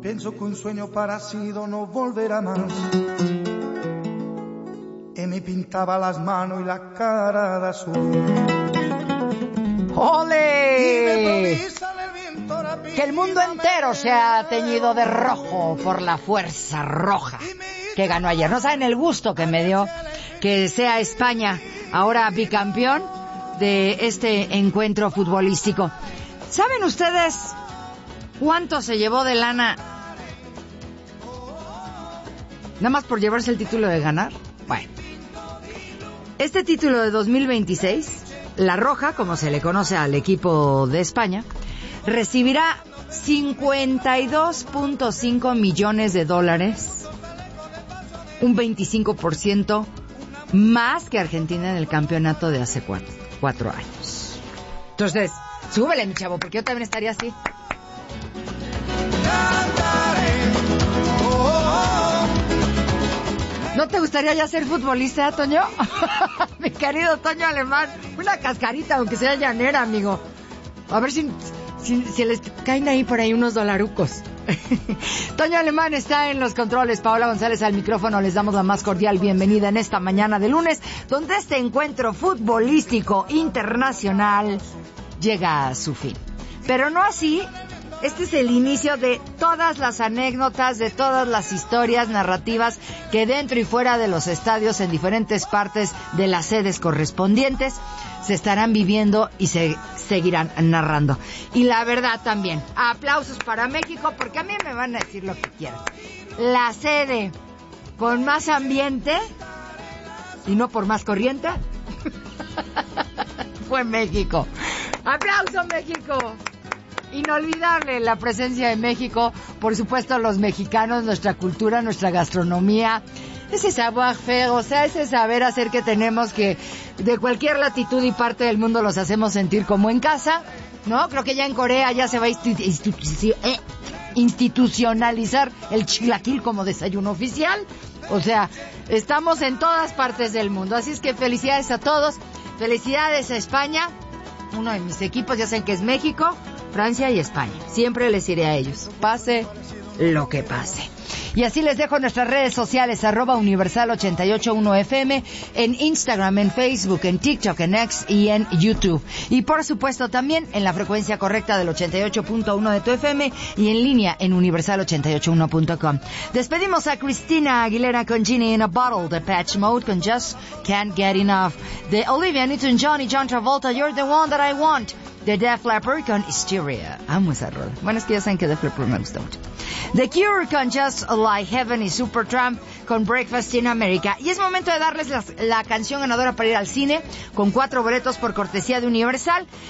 Pienso que un sueño parecido no volverá más. Y me pintaba las manos y la cara de azul. ¡Ole! Que el mundo entero se ha teñido de rojo por la fuerza roja que ganó ayer. No saben el gusto que me dio que sea España ahora bicampeón de este encuentro futbolístico. ¿Saben ustedes cuánto se llevó de lana nada más por llevarse el título de ganar? Bueno, este título de 2026, la Roja, como se le conoce al equipo de España, recibirá 52.5 millones de dólares, un 25% más que Argentina en el campeonato de hace 4 años. Entonces, súbele, mi chavo, porque yo también estaría así. ¿No te gustaría ya ser futbolista, Toño? Mi querido Toño Alemán, una cascarita, aunque sea llanera, amigo. A ver si les caen ahí por ahí unos dolarucos. Toño Alemán está en los controles, Paola González al micrófono. Les damos la más cordial bienvenida en esta mañana de lunes, donde este encuentro futbolístico internacional llega a su fin. Pero no así. Este es el inicio de todas las anécdotas, de todas las historias narrativas que dentro y fuera de los estadios, en diferentes partes de las sedes correspondientes, se estarán viviendo y se seguirán narrando. Y la verdad también, aplausos para México, porque a mí me van a decir lo que quieran. La sede con más ambiente, y no por más corriente, fue México. ¡Aplauso, México! Inolvidable la presencia de México, por supuesto los mexicanos, nuestra cultura, nuestra gastronomía, ese savoir-faire, o sea, ese saber hacer que tenemos, que de cualquier latitud y parte del mundo los hacemos sentir como en casa, ¿no? Creo que ya en Corea ya se va a institucionalizar el chilaquil como desayuno oficial. O sea, estamos en todas partes del mundo, así es que felicidades a todos, felicidades a España. Uno de mis equipos, ya saben que es México, Francia y España. Siempre les iré a ellos, pase lo que pase. Y así les dejo nuestras redes sociales, @Universal881FM, en Instagram, en Facebook, en TikTok, en X y en YouTube. Y por supuesto también en la frecuencia correcta del 88.1 de tu FM y en línea en universal881.com. Despedimos a Cristina Aguilera con Genie in a Bottle, de Patch Mode con Just Can't Get Enough, de Olivia Newton-John y John Travolta, You're the One That I Want, de Def Leppard con Hysteria. Amo esa rola. Bueno, es que ya saben que Def Leppard me gusta mucho. The Cure con Just Like Heaven y Supertramp con Breakfast in America. Y es momento de darles la canción ganadora para ir al cine, con 4 boletos por cortesía de Universal.